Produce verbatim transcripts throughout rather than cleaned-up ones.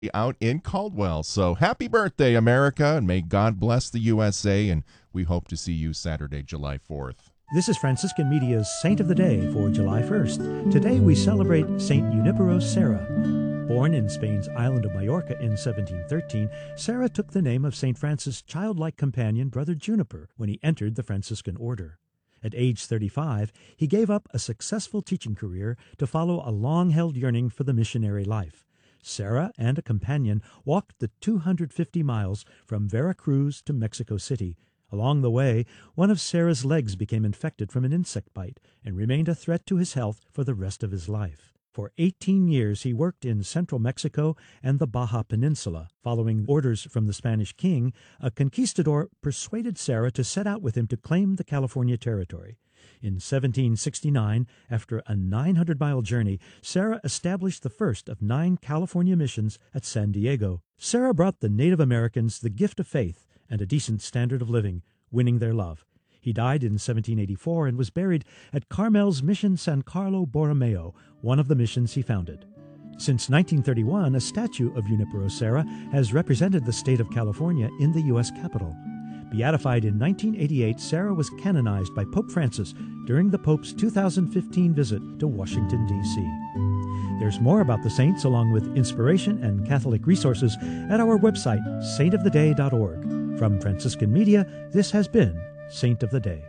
out in Caldwell. So happy birthday, America, and may God bless the U S A, and we hope to see you Saturday, July fourth. This is Franciscan Media's Saint of the Day for July first. Today we celebrate Saint Junipero Serra. Born in Spain's island of Majorca in seventeen thirteen, Serra took the name of Saint Francis' childlike companion, Brother Juniper, when he entered the Franciscan order. At age thirty-five, he gave up a successful teaching career to follow a long-held yearning for the missionary life. Serra and a companion walked the two hundred fifty miles from Veracruz to Mexico City. Along the way, one of Serra's legs became infected from an insect bite and remained a threat to his health for the rest of his life. For eighteen years he worked in central Mexico and the Baja Peninsula. Following orders from the Spanish king, a conquistador persuaded Serra to set out with him to claim the California territory. In seventeen sixty-nine, after a nine hundred mile journey, Serra established the first of nine California missions at San Diego. Serra brought the Native Americans the gift of faith and a decent standard of living, winning their love. He died in seventeen eighty-four and was buried at Carmel's Mission San Carlo Borromeo, one of the missions he founded. Since nineteen thirty-one, a statue of Junipero Serra has represented the state of California in the U S Capitol. Beatified in nineteen eighty-eight, Serra was canonized by Pope Francis during the Pope's two thousand fifteen visit to Washington, D C There's more about the saints, along with inspiration and Catholic resources, at our website, saint of the day dot org. From Franciscan Media, this has been Saint of the Day.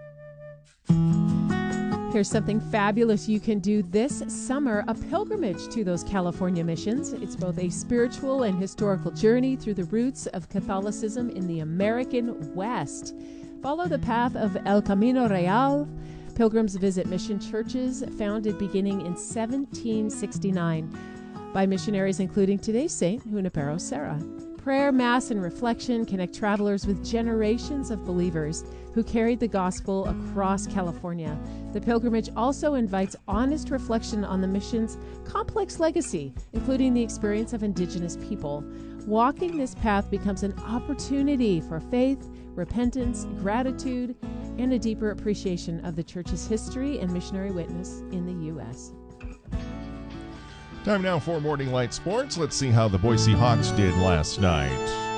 Here's something fabulous you can do this summer, a pilgrimage to those California missions. It's both a spiritual and historical journey through the roots of Catholicism in the American West. Follow the path of El Camino Real. Pilgrims visit mission churches founded beginning in seventeen sixty-nine by missionaries including today's saint, Junipero Serra. Prayer, Mass, and reflection connect travelers with generations of believers who carried the gospel across California. The pilgrimage also invites honest reflection on the mission's complex legacy, including the experience of indigenous people. Walking this path becomes an opportunity for faith, repentance, gratitude, and a deeper appreciation of the Church's history and missionary witness in the U S Time now for Morning Light Sports. Let's see how the Boise Hawks did last night.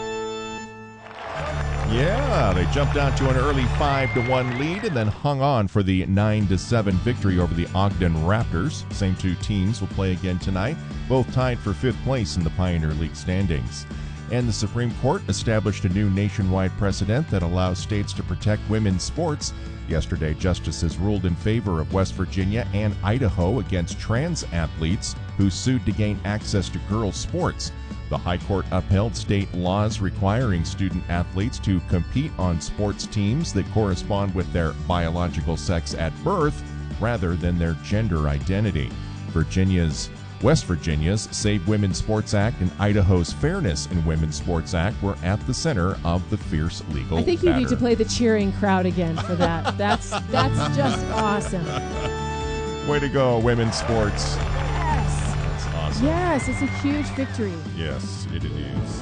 Yeah, they jumped out to an early five to one lead and then hung on for the nine to seven victory over the Ogden Raptors. Same two teams will play again tonight, both tied for fifth place in the Pioneer League standings. And the Supreme Court established a new nationwide precedent that allows states to protect women's sports. Yesterday, justices ruled in favor of West Virginia and Idaho against trans athletes who sued to gain access to girls' sports. The High Court upheld state laws requiring student athletes to compete on sports teams that correspond with their biological sex at birth rather than their gender identity. Virginia's West Virginia's Save Women's Sports Act and Idaho's Fairness in Women's Sports Act were at the center of the fierce legal I think you battle. need to play the cheering crowd again for that. That's that's just awesome. Way to go, women's sports. Yes. That's awesome. Yes, it's a huge victory. Yes, it is.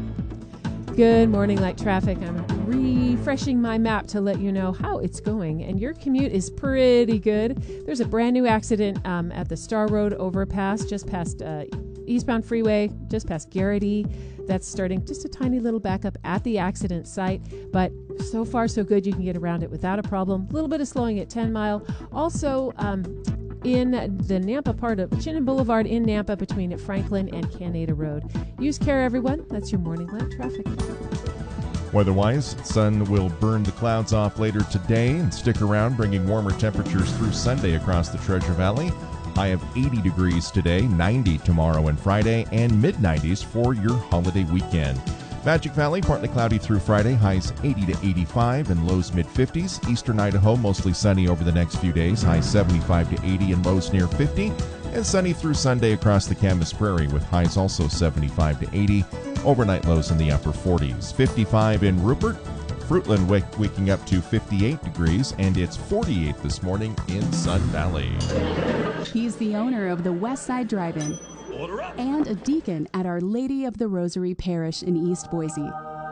Good morning, Light Traffic. I'm refreshing my map to let you know how it's going, and your commute is pretty good. There's a brand new accident um, at the Star Road overpass, just past uh, eastbound freeway, just past Garrity. That's starting just a tiny little backup at the accident site, but so far so good. You can get around it without a problem. A little bit of slowing at ten mile. Also, um, in the Nampa part of Chinnen Boulevard in Nampa between Franklin and Canada Road. Use care, everyone. That's your morning light traffic. Weather-wise, sun will burn the clouds off later today and stick around, bringing warmer temperatures through Sunday across the Treasure Valley. High of eighty degrees today, ninety tomorrow and Friday, and mid nineties for your holiday weekend. Magic Valley, partly cloudy through Friday, highs eighty to eighty-five and lows mid fifties. Eastern Idaho, mostly sunny over the next few days, highs seventy-five to eighty and lows near fifty. And sunny through Sunday across the Camas Prairie with highs also seventy-five to eighty. Overnight lows in the upper forties. fifty-five in Rupert. Fruitland wake, waking up to fifty-eight degrees, and it's forty-eight this morning in Sun Valley. He's the owner of the Westside Drive-In and a deacon at Our Lady of the Rosary Parish in East Boise.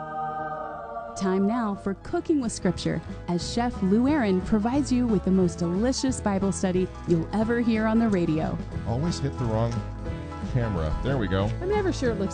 Time now for Cooking with Scripture, as Chef Lou Aaron provides you with the most delicious Bible study you'll ever hear on the radio. Always hit the wrong camera. There we go. I'm never sure it looks